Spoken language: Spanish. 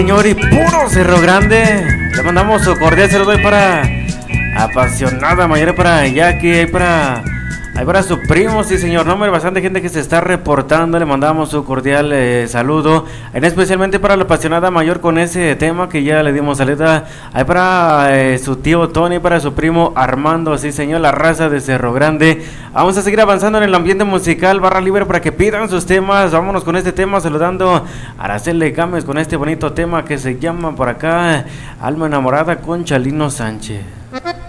Señor, y puro Cerro Grande. Le mandamos su cordial saludo ahí para apasionada mayor, para Jackie, ahí para su primo, sí señor. No, hombre, bastante gente que se está reportando. Le mandamos su cordial saludo, en especialmente para la apasionada mayor con ese tema que ya le dimos salida. Ahí para su tío Tony, para su primo Armando, sí señor, la raza de Cerro Grande. Vamos a seguir avanzando en el ambiente musical, barra libre para que pidan sus temas. Vámonos con este tema, saludando a Araceli Gámez con este bonito tema que se llama por acá Alma Enamorada con Chalino Sánchez.